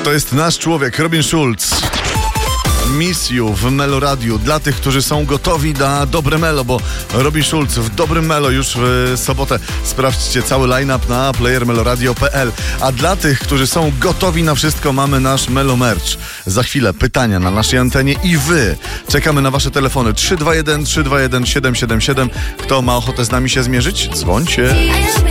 To jest nasz człowiek, Robin Schulz. Miss You w Melo Radiu. Dla tych, którzy są gotowi na dobre melo, bo Robin Schulz w dobrym melo już w sobotę. Sprawdźcie cały line-up na playermeloradio.pl. A dla tych, którzy są gotowi na wszystko, mamy nasz Melo Merch. Za chwilę pytania na naszej antenie i wy. Czekamy na wasze telefony 321 321 777. Kto ma ochotę z nami się zmierzyć? Dzwońcie.